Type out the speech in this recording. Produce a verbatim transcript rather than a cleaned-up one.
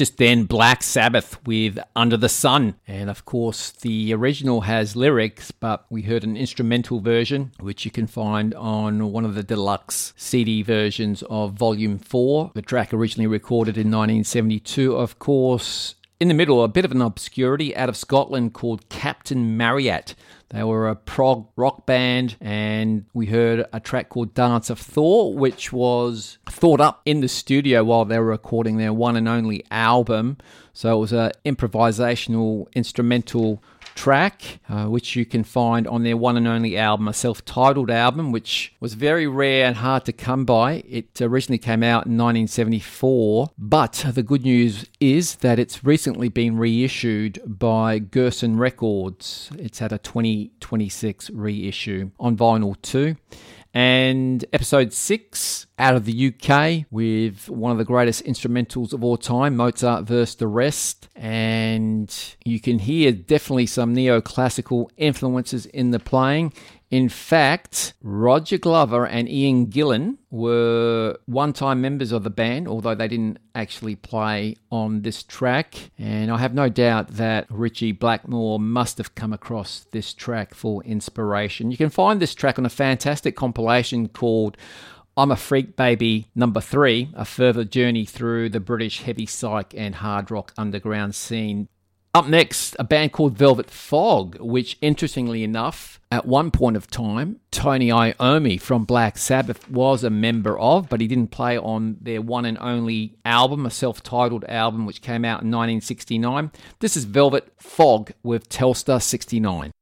Just then, Black Sabbath with Under the Sun. And of course, the original has lyrics, but we heard an instrumental version, which you can find on one of the deluxe C D versions of Volume four. The track originally recorded in nineteen seventy-two, of course. In the middle, a bit of an obscurity out of Scotland called Captain Marryat. They were a prog rock band, and we heard a track called Dance of Thor, which was thought up in the studio while they were recording their one and only album. So it was an improvisational instrumental track, uh, which you can find on their one and only album, a self-titled album, which was very rare and hard to come by. It originally came out in nineteen seventy-four, but the good news is that it's recently been reissued by Gerson Records. It's had a twenty twenty-six reissue on vinyl too. And episode six out of the U K with one of the greatest instrumentals of all time, Mozart versus the Rest. And you can hear definitely some neoclassical influences in the playing. In fact, Roger Glover and Ian Gillan were one-time members of the band, although they didn't actually play on this track. And I have no doubt that Ritchie Blackmore must have come across this track for inspiration. You can find this track on a fantastic compilation called I'm a Freak Baby Number Three, a further journey through the British heavy psych and hard rock underground scene. Up next, a band called Velvet Fog, which, interestingly enough, at one point of time, Tony Iommi from Black Sabbath was a member of, but he didn't play on their one and only album, a self-titled album which came out in nineteen sixty-nine. This is Velvet Fog with Telstar sixty-nine.